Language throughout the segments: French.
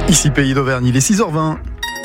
Ici Pays d'Auvergne, il est 6h20.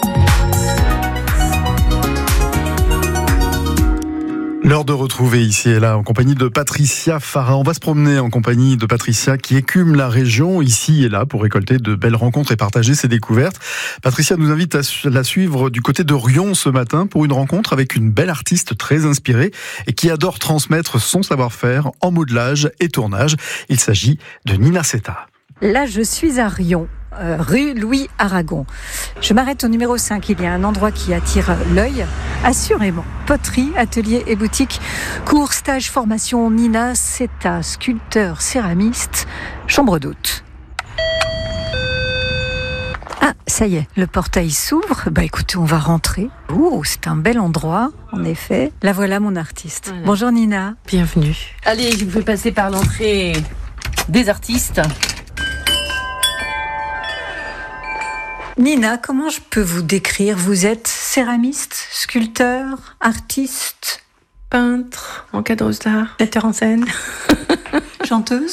L'heure de retrouver ici et là en compagnie de Patricia Farah. On va se promener en compagnie de Patricia qui écume la région ici et là pour récolter de belles rencontres et partager ses découvertes. Patricia nous invite à la suivre du côté de Riom ce matin pour une rencontre avec une belle artiste très inspirée et qui adore transmettre son savoir-faire en modelage et tournage. Il s'agit de Nina Seta. Là, je suis à Riom, rue Louis Aragon. Je m'arrête au numéro 5. Il y a un endroit qui attire l'œil, assurément. Poterie, atelier et boutique, cours, stage, formation. Nina Seta, sculpteur, céramiste, chambre d'hôte. Ah, ça y est, le portail s'ouvre. Écoutez, on va rentrer. Oh, c'est un bel endroit, en effet. La voilà, mon artiste. Voilà. Bonjour Nina. Bienvenue. Allez, je vous fais passer par l'entrée des artistes. Nina, comment je peux vous décrire ? Vous êtes céramiste, sculpteur, artiste, peintre, encadreuse d'art, metteur en scène, chanteuse ?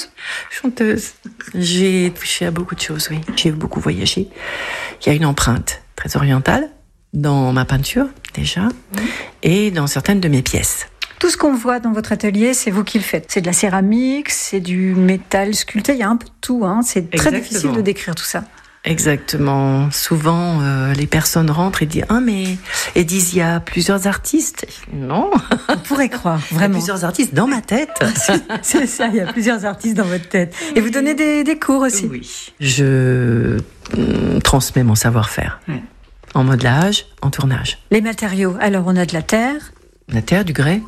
Chanteuse. J'ai touché à beaucoup de choses, oui. J'ai beaucoup voyagé. Il y a une empreinte très orientale dans ma peinture, déjà, et dans certaines de mes pièces. Tout ce qu'on voit dans votre atelier, c'est vous qui le faites. C'est de la céramique, c'est du métal sculpté, il y a un peu de tout. C'est très difficile de décrire tout ça. Exactement. Souvent, les personnes rentrent et disent « Ah, mais... » et disent « Il y a plusieurs artistes. » Non. On pourrait croire, vraiment. Il y a plusieurs artistes dans ma tête. C'est ça, il y a plusieurs artistes dans votre tête. Et vous donnez des cours aussi. Oui. Je transmets mon savoir-faire. Ouais. En modelage, en tournage. Les matériaux. Alors, on a de la terre. La terre, du grès.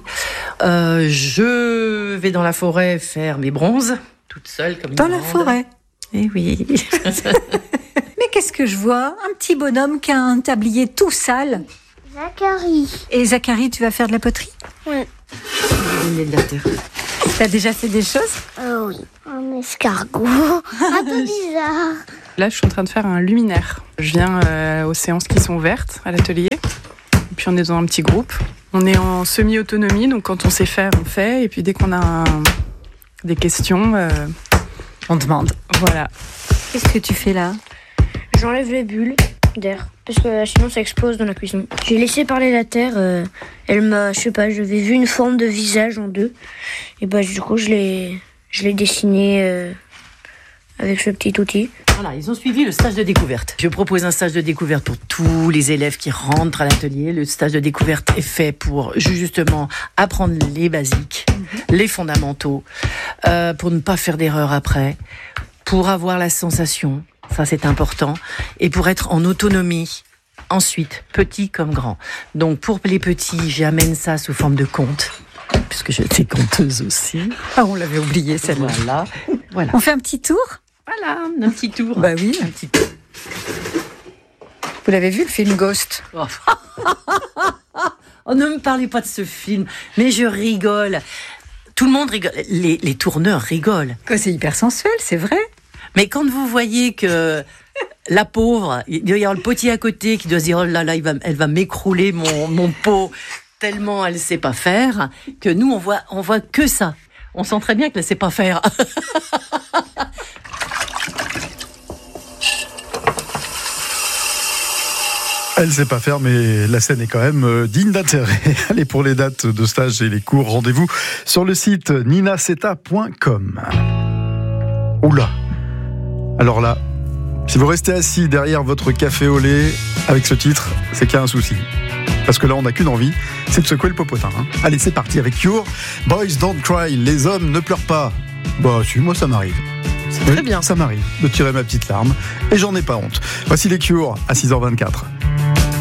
Je vais dans la forêt faire mes bronzes, toute seule comme une grande. Dans la forêt. Eh oui. Mais qu'est-ce que je vois ? Un petit bonhomme qui a un tablier tout sale. Zacharie. Et Zacharie, tu vas faire de la poterie ? Oui. De la terre. T'as déjà fait des choses ? Oui. Un escargot. Un peu bizarre. Là, je suis en train de faire un luminaire. Je viens aux séances qui sont ouvertes à l'atelier. Et puis on est dans un petit groupe. On est en semi-autonomie, donc quand on sait faire, on fait. Et puis dès qu'on a des questions, on demande. Voilà. Qu'est-ce que tu fais là ? J'enlève les bulles d'air, parce que sinon ça explose dans la cuisson. J'ai laissé parler la terre, elle m'a, j'avais vu une forme de visage en deux. Et du coup, je l'ai dessiné avec ce petit outil. Voilà, ils ont suivi le stage de découverte. Je propose un stage de découverte pour tous les élèves qui rentrent à l'atelier. Le stage de découverte est fait pour justement apprendre les basiques, les fondamentaux, pour ne pas faire d'erreur après, pour avoir la sensation, ça c'est important, et pour être en autonomie. Ensuite, petit comme grand. Donc pour les petits, j'amène ça sous forme de conte, puisque j'étais conteuse aussi. Ah, on l'avait oublié celle-là. Voilà. On fait un petit tour ? Voilà, un petit tour. Bah oui, un petit tour. Vous l'avez vu, le film Ghost ? Oh, ne me parlez pas de ce film, mais je rigole. Tout le monde rigole, les tourneurs rigolent. C'est hyper sensuel, c'est vrai. Mais quand vous voyez que la pauvre, il doit y avoir le potier à côté qui doit se dire « Oh là là, elle va m'écrouler mon pot », tellement elle ne sait pas faire, que nous, on voit que ça. On sent très bien qu'elle ne sait pas faire. Elle sait pas faire, mais la scène est quand même digne d'intérêt. Allez, pour les dates de stage et les cours, rendez-vous sur le site ninaseta.com. Oula. Alors là, si vous restez assis derrière votre café au lait avec ce titre, c'est qu'il y a un souci. Parce que là, on n'a qu'une envie, c'est de secouer le popotin. Allez, c'est parti avec Cure. Boys Don't Cry, les hommes ne pleurent pas. Bah si, moi ça m'arrive. C'est très bien. Ça m'arrive de tirer ma petite larme et j'en ai pas honte. Voici les Cure à 6h24.